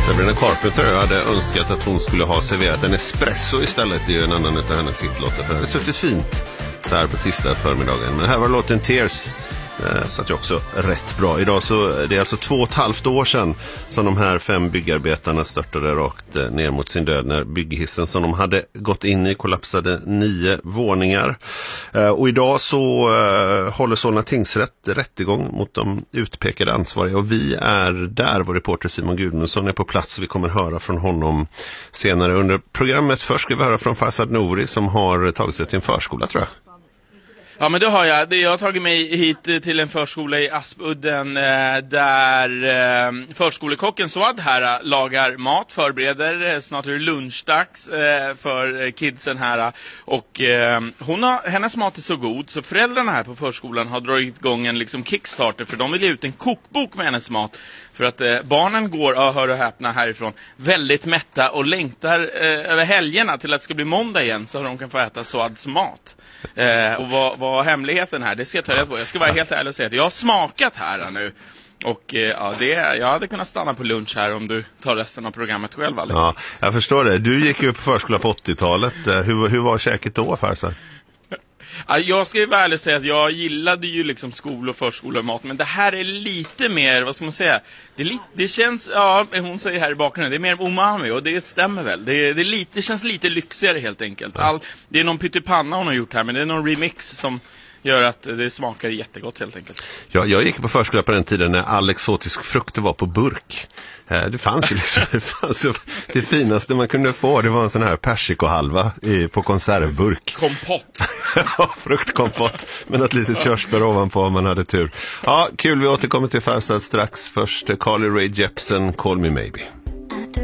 Sabrina Carpenter hade önskat att hon skulle ha serverat en espresso istället. Det är ju en annan av hennes hitlåtar, för det hade suttit fint så här på tisdag förmiddagen. Men här var låten Tears. Satt ju också rätt bra. Idag så det är alltså 2,5 år sedan som de här 5 byggarbetarna störtade rakt ner mot sin död när bygghissen som de hade gått in i kollapsade 9 våningar. Och idag så håller Solna tingsrätt rättegång mot de utpekade ansvariga, och vi är där. Vår reporter Simon Gudmundsson är på plats. Vi kommer höra från honom senare under programmet. Först ska vi höra från Farzad Nouri som har tagit sig till en förskola, tror jag. Ja, men det har jag. Jag har tagit mig hit till en förskola i Aspudden där förskolekocken Swad här lagar mat, förbereder. Snart är det lunchdags för kidsen här. Och hennes mat är så god så föräldrarna här på förskolan har dragit igång en liksom kickstarter, för de vill ge ut en kokbok med hennes mat. För att barnen går, hör och häpna härifrån, väldigt mätta och längtar över helgerna till att det ska bli måndag igen så att de kan få äta Swads mat. Och vad hemligheten här, det ska jag ta reda på. Jag ska vara helt ärlig och säga att jag har smakat här nu. Och jag hade kunnat stanna på lunch här om du tar resten av programmet själv, Alex. Ja, jag förstår det. Du gick ju på förskola på 80-talet. Hur var käket då, Farzad? Jag ska ju väl ärligt säga att jag gillade ju liksom skol- och förskolemat, men det här är lite mer, vad ska man säga, det känns, hon säger här i bakgrunden, det är mer umami, och det stämmer väl. Det känns lite lyxigare helt enkelt. Det är någon pyttipanna hon har gjort här, men det är någon remix som gör att det smakar jättegott helt enkelt. Jag gick på förskola på den tiden när all exotisk frukt var på burk. Det fanns ju liksom, det finaste man kunde få, det var en sån här persikohalva på konservburk. Kompott. Ja, fruktkompott med något litet körsbär ovanpå om man hade tur. Ja, kul, vi återkommer till Farzad strax. Först Carly Rae Jepsen, Call Me Maybe.